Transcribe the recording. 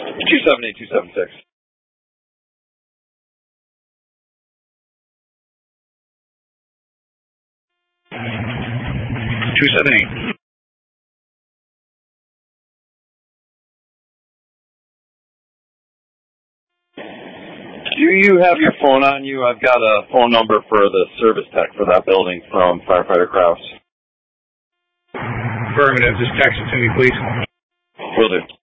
278-276. 278. Do you have your phone on you? I've got a phone number for the service tech for that building from Firefighter Kraus. Affirmative. Just text it to me, please. Will do.